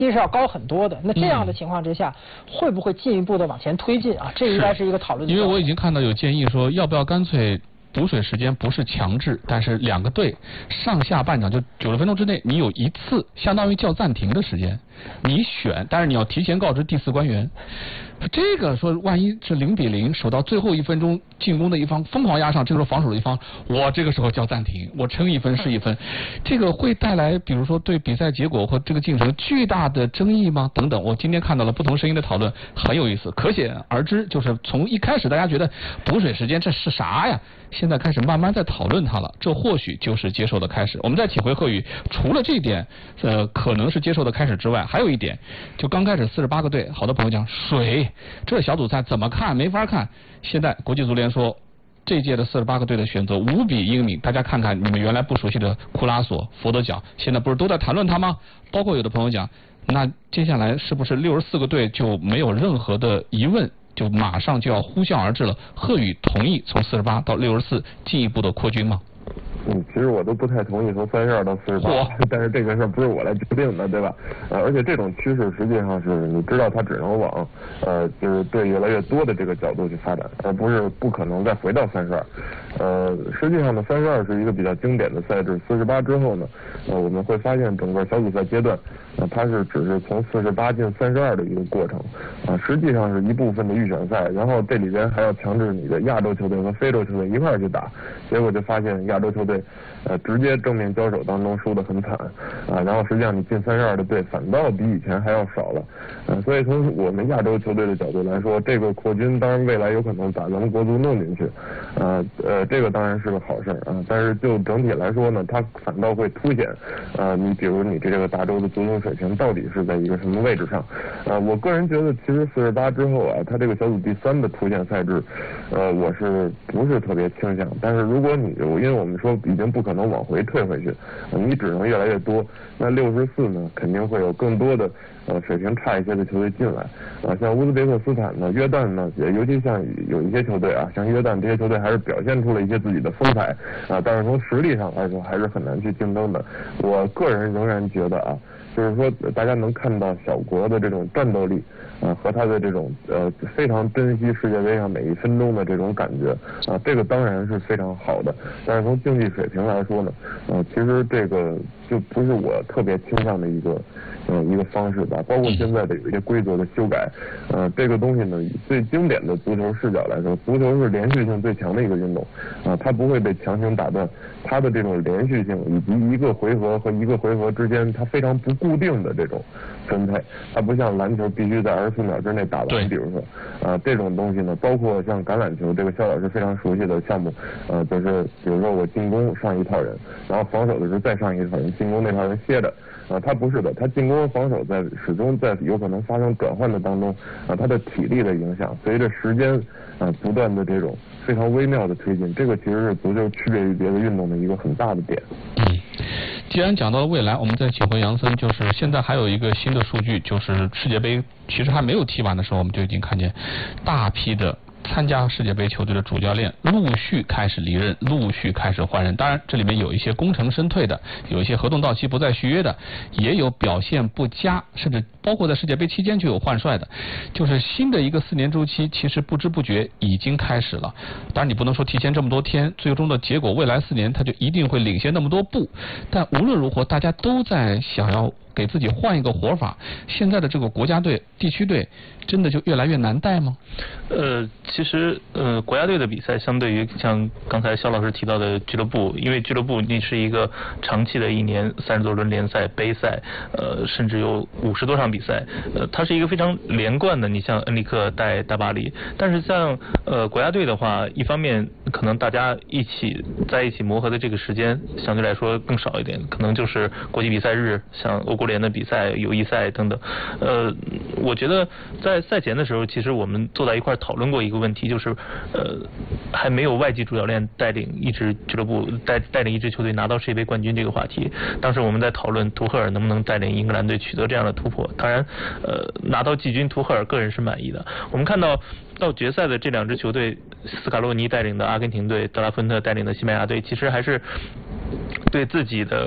是要高很多的。那这样的情况之下，会不会进一步的往前推进啊？这应该是一个讨论的。 因为我已经看到有建议说，要不要干脆补水时间不是强制，但是两个队上下半场就90分钟之内，你有一次相当于叫暂停的时间，你选，但是你要提前告知第4官员。这个说万一是0-0守到最后1分钟，进攻的一方疯狂压上，这个时候防守的一方，我这个时候叫暂停，我撑1分是1分，这个会带来比如说对比赛结果和这个进程巨大的争议吗？等等，我今天看到了不同声音的讨论，很有意思。可想而知，就是从一开始大家觉得补水时间这是啥呀，现在开始慢慢在讨论它了，这或许就是接受的开始。我们再请回贺宇，除了这一点可能是接受的开始之外，还有一点，就刚开始48个队，好多朋友讲水，这小组赛怎么看？没法看。现在国际足联说，这届的48个队的选择无比英明，大家看看你们原来不熟悉的库拉索、佛得角，现在不是都在谈论他吗？包括有的朋友讲，那接下来是不是64个队就没有任何的疑问，就马上就要呼啸而至了？贺宇同意从48到64进一步的扩军吗？ 其实我都不太同意从32到48，但是这个事儿不是我来决定的，对吧？而且这种趋势实际上是你知道它只能往就是对越来越多的这个角度去发展，而不是不可能再回到32。实际上呢，32是一个比较经典的赛制，48之后呢，我们会发现整个小组赛阶段，它只是从48进32的一个过程，实际上是一部分的预选赛，然后这里边还要强制你的亚洲球队和非洲球队一块儿去打，结果就发现亚洲球队直接正面交手当中输得很惨然后实际上你进32的队反倒比以前还要少了所以从我们亚洲球队的角度来说，这个扩军当然未来有可能把咱们国足弄进去这个当然是个好事但是就整体来说呢，它反倒会凸显你比如你这个大洲的足球水平到底是在一个什么位置上我个人觉得其实48之后它这个小组第3的出线赛制我是不是特别倾向，但是如果你因为我们说已经不可能往回退回去你只能越来越多，那64呢肯定会有更多的水平差一些的球队进来像乌兹别克斯坦呢、约旦呢，尤其像有一些球队像约旦这些球队还是表现出了一些自己的风采但是从实力上来说还是很难去竞争的。我个人仍然觉得就是说大家能看到小国的这种战斗力和他的这种非常珍惜世界杯上每1分钟的这种感觉这个当然是非常好的。但是从竞技水平来说呢其实这个就不是我特别倾向的一个方式吧。包括现在的有一些规则的修改这个东西呢，以最经典的足球视角来说，足球是连续性最强的一个运动它不会被强行打断，它的这种连续性以及一个回合和一个回合之间它非常不固定的这种分配，它不像篮球必须在24秒之内打完，比如说这种东西呢，包括像橄榄球，这个肖老师非常熟悉的项目就是比如说我进攻上一套人，然后防守的时候再上一套人，进攻那套人歇着他不是的，他进攻和防守始终在有可能发生转换的当中他的体力的影响随着时间不断的这种非常微妙的推进，这个其实是足球区别于别的运动的一个很大的点。 既然讲到了未来，我们再请回杨森，就是现在还有一个新的数据，就是世界杯其实还没有踢完的时候，我们就已经看见大批的参加世界杯球队的主教练陆续开始离任，陆续开始换人。当然这里面有一些功成身退的，有一些合同到期不再续约的，也有表现不佳，甚至包括在世界杯期间就有换帅的。就是新的一个4年周期其实不知不觉已经开始了。当然你不能说提前这么多天，最终的结果未来4年它就一定会领先那么多步，但无论如何大家都在想要给自己换一个活法。现在的这个国家队、地区队真的就越来越难带吗？ 其实国家队的比赛相对于像刚才肖老师提到的俱乐部，因为俱乐部你是一个长期的1年30多轮联赛、杯赛，甚至有50多场比赛，它是一个非常连贯的。你像恩里克带大巴黎，但是像国家队的话，一方面可能大家在一起磨合的这个时间相对来说更少一点，可能就是国际比赛日，像欧国联的比赛、友谊赛等等。我觉得在赛前的时候，其实我们坐在一块讨论过一个问题，就是还没有外籍主教练带领一支俱乐部带领一支球队拿到世界杯冠军这个话题。当时我们在讨论图赫尔能不能带领英格兰队取得这样的突破。当然拿到季军图赫尔个人是满意的。我们看到决赛的这2支球队，斯卡洛尼带领的阿根廷队，德拉芬特带领的西班牙队，其实还是对自己的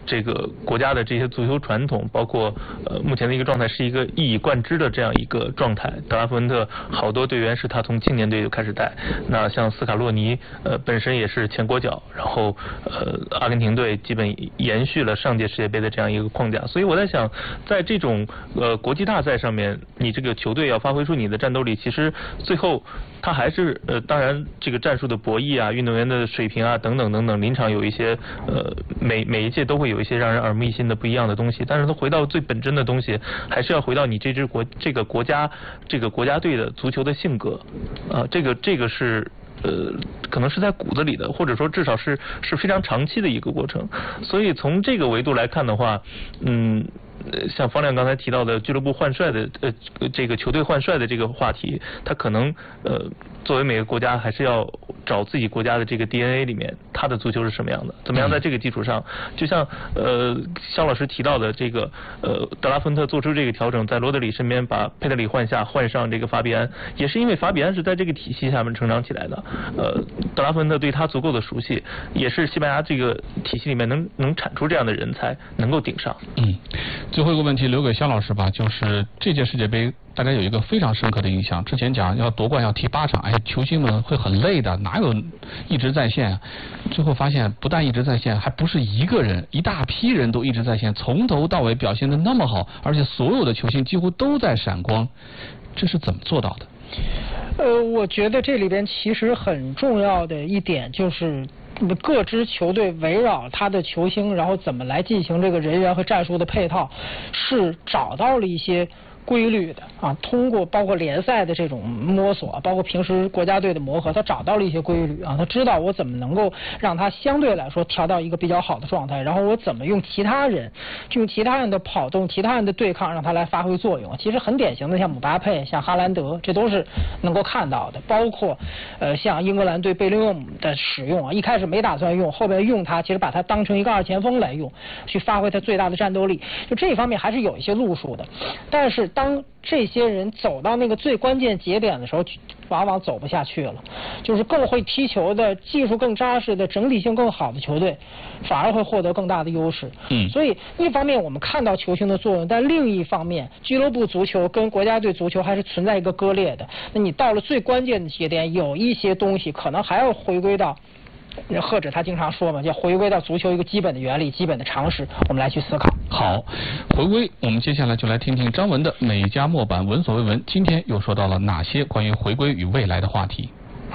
这个国家的这些足球传统，包括目前的一个状态是一个一以贯之的这样一个状态。德拉福恩特好多队员是他从青年队就开始带，那像斯卡洛尼本身也是前国脚，然后阿根廷队基本延续了上届世界杯的这样一个框架。所以我在想，在这种国际大赛上面，你这个球队要发挥出你的战斗力，其实最后他还是当然这个战术的博弈啊，运动员的水平啊等等等等，临场有一些每一届都会有一些让人耳目一新的不一样的东西，但是他回到最本真的东西，还是要回到你这个国家队的足球的性格这个是可能是在骨子里的，或者说至少是非常长期的一个过程。所以从这个维度来看的话，像方亮刚才提到的俱乐部换帅的这个球队换帅的这个话题，他可能作为每个国家还是要找自己国家的这个 DNA 里面他的足球是什么样的，怎么样在这个基础上，就像肖老师提到的这个德拉芬特做出这个调整，在罗德里身边把佩德里换上这个法比安，也是因为法比安是在这个体系下面成长起来的，德拉芬特对他足够的熟悉，也是西班牙这个体系里面能产出这样的人才，能够顶上。 最后一个问题留给肖老师吧，就是这届世界杯大家有一个非常深刻的印象，之前讲要夺冠要踢8场，球星们会很累的，哪有一直在线啊？最后发现不但一直在线，还不是一个人，一大批人都一直在线，从头到尾表现得那么好，而且所有的球星几乎都在闪光，这是怎么做到的？ 我觉得这里边其实很重要的一点就是各支球队围绕他的球星，然后怎么来进行这个人员和战术的配套，是找到了一些规律的啊，通过包括联赛的这种摸索，包括平时国家队的磨合，他找到了一些规律啊，他知道我怎么能够让他相对来说调到一个比较好的状态，然后我怎么用其他人的跑动、其他人的对抗让他来发挥作用。其实很典型的像姆巴佩、像哈兰德，这都是能够看到的。包括像英格兰队贝林厄姆的使用啊，一开始没打算用，后边用他，其实把他当成一个2前锋来用，去发挥他最大的战斗力。就这一方面还是有一些路数的，但是当这些人走到那个最关键节点的时候，往往走不下去了。就是更会踢球的、技术更扎实的、整体性更好的球队，反而会获得更大的优势。所以一方面我们看到球星的作用，但另一方面，俱乐部足球跟国家队足球还是存在一个割裂的。那你到了最关键的节点，有一些东西可能还要回归到。或者他经常说嘛，要回归到足球一个基本的原理、基本的常识，我们来去思考。 好，回归，我们接下来就来听听张文的美加墨版闻所未闻，今天又说到了哪些关于回归与未来的话题？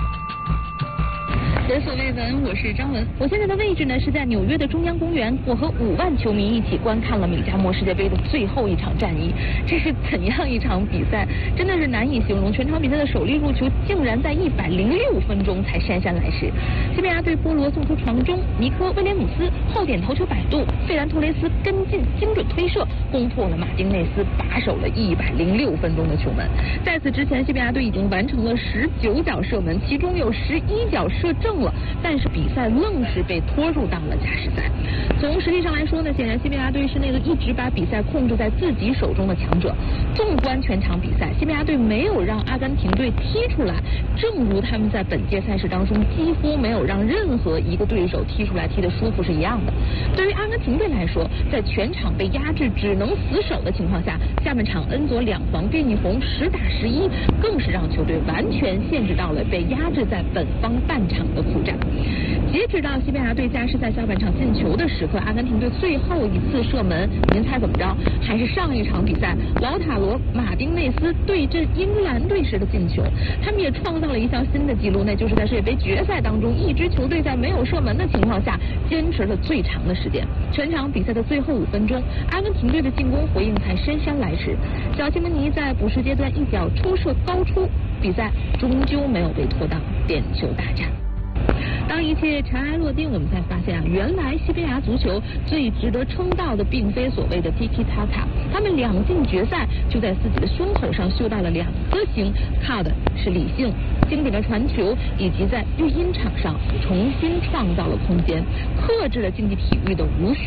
闻所未闻，我是张文。我现在的位置呢是在纽约的中央公园，我和5万球迷一起观看了美加墨世界杯的最后一场战役。这是怎样一场比赛，真的是难以形容。全场比赛的首粒入球竟然在106分钟才姗姗来迟。西班牙队波罗送出传中，尼科威廉姆斯后点头球摆渡，费兰托雷斯跟进精准推射，攻破了马丁内斯把守了106分钟的球门。在此之前，西班牙队已经完成了19脚射门，其中有11脚射正了，但是比赛愣是被拖入到了加时赛。从实力上来说呢，显然西班牙队是那个一直把比赛控制在自己手中的强者。纵观全场比赛，西班牙队没有让阿根廷队踢出来，正如他们在本届赛事当中几乎没有让任何一个对手踢出来踢得舒服是一样的。对于阿根廷队来说，在全场被压制只能死守的情况下，下半场恩佐2防变一红10打11，更是让球队完全限制到了被压制在本方半场的苦战。截止到西班牙队加时赛下半场进球的时刻，阿根廷队最后一次射门，您猜怎么着？还是上一场比赛劳塔罗马丁内斯对阵英格兰队时的进球。他们也创造了一项新的纪录，那就是在世界杯决赛当中，一支球队在没有射门的情况下坚持了最长的时间。全场比赛的最后5分钟，阿根廷队的进攻回应才姗姗来迟。小西蒙尼在补时阶段一脚出射高出，比赛终究没有被拖到点球大战。当一切尘埃落定，我们才发现原来西班牙足球最值得称道的并非所谓的 Tiki Taka， 他们2进决赛就在自己的胸口上绣到了2颗星，靠的是理性、经典的传球，以及在育婴场上重新创造了空间，克制了竞技体育的无序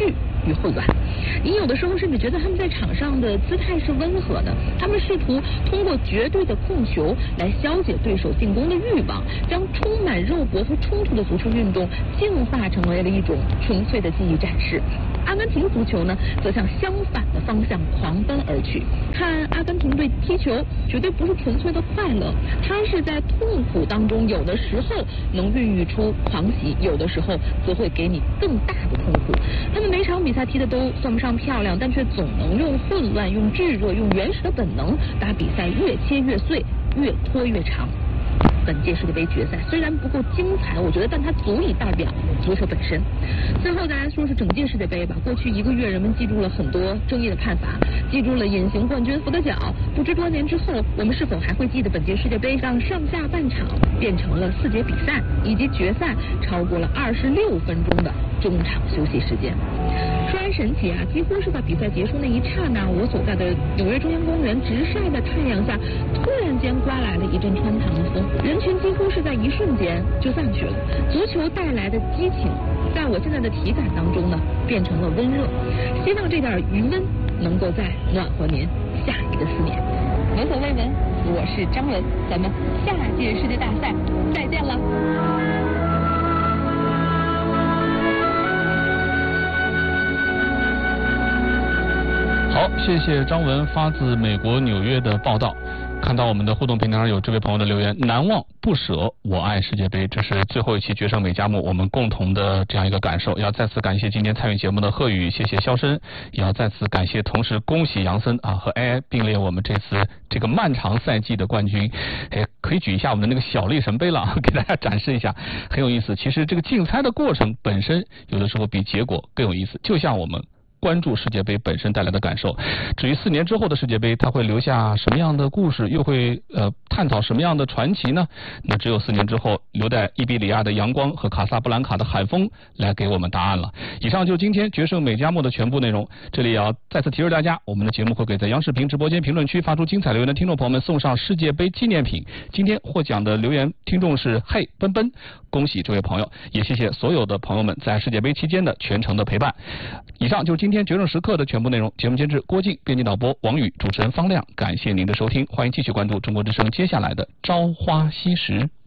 与混乱。你有的时候甚至觉得他们在场上的姿态是温和的，他们试图通过绝对的控球来消解对手进攻的欲望，将充满肉搏和冲突的足球运动进化成为了一种纯粹的技艺展示。阿根廷足球呢，则向相反的方向狂奔而去。看阿根廷队踢球，绝对不是纯粹的快乐，它是在痛苦当中，有的时候能孕育出狂喜，有的时候则会给你更大的痛苦。他们每场比赛踢的都算不上漂亮，但却总能用混乱、用炙热、用原始的本能，把比赛越切越碎，越拖越长。本届世界杯决赛虽然不够精彩，我觉得，但它足以代表足球本身。最后再来说是整届世界杯吧。过去1个月，人们记住了很多争议的判罚，记住了隐形冠军福德角。不知多年之后，我们是否还会记得本届世界杯上上下半场变成了4节比赛，以及决赛超过了26分钟的中场休息时间？说来神奇啊，几乎是在比赛结束那一刹那，我所在的纽约中央公园直晒的太阳下，突然间刮来了一阵穿堂的风，人群几乎是在一瞬间就散去了。足球带来的激情，在我现在的体感当中呢，变成了温热。希望这点余温能够再暖和您下一个4年。闻所未闻，我是张文，咱们下届世界大赛再见了。 好，谢谢张文发自美国纽约的报道。看到我们的互动平台上有这位朋友的留言，难忘不舍，我爱世界杯，这是最后一期决胜美加木我们共同的这样一个感受。要再次感谢今天参与节目的贺宇，谢谢肖申，也要再次感谢，同时恭喜杨森啊和 AI 并列我们这次这个漫长赛季的冠军。可以举一下我们的那个小力神杯了，给大家展示一下，很有意思。其实这个竞猜的过程本身有的时候比结果更有意思，就像我们关注世界杯本身带来的感受。至于4年之后的世界杯，它会留下什么样的故事，又会探讨什么样的传奇呢？那只有4年之后，留在伊比利亚的阳光和卡萨布兰卡的海风来给我们答案了。以上就是今天决胜美加木的全部内容。这里也要再次提示大家，我们的节目会给在央视频直播间评论区发出精彩留言的听众朋友们送上世界杯纪念品。今天获奖的留言听众是嘿奔奔，恭喜这位朋友，也谢谢所有的朋友们在世界杯期间的全程的陪伴。以上就是今天决胜时刻的全部内容。节目监制郭靖，编辑导播王宇，主持人方亮，感谢您的收听，欢迎继续关注中国之声接下来的朝花夕拾。